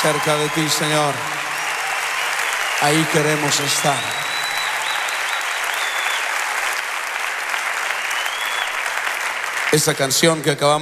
cerca de ti, Señor. Ahí queremos estar. Esa canción que acabamos